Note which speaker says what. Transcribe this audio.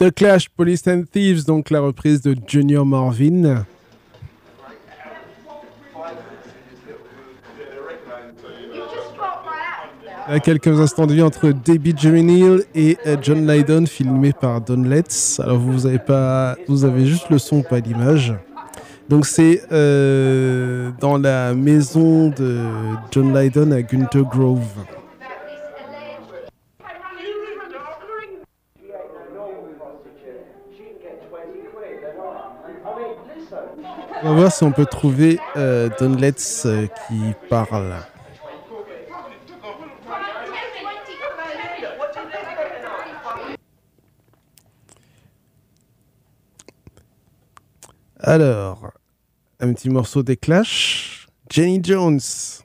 Speaker 1: The Clash, Police and Thieves, donc la reprise de Junior Marvin. À quelques instants de vie entre Debbie Juminill et John Lydon, filmé par Don Letts. Alors vous avez juste le son, pas l'image. Donc c'est dans la maison de John Lydon à Gunter Grove. On va voir si on peut trouver Don Letts qui parle. Alors, un petit morceau des Clash. Jenny Jones.